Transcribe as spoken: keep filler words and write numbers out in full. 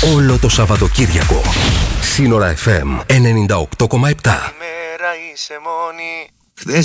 όλο το Σαββατοκύριακο. Σύνορα εφ εμ ενενήντα οκτώ κόμμα επτά. Ημέρα είσαι μόνη. Χθες